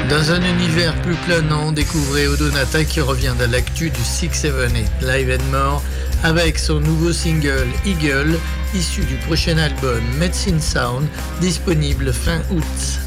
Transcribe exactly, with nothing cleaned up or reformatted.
Dans un univers plus planant, découvrez Odonata qui revient dans l'actu du six sept huit Live and More avec son nouveau single Eagle, issu du prochain album Medicine Sound, disponible fin août.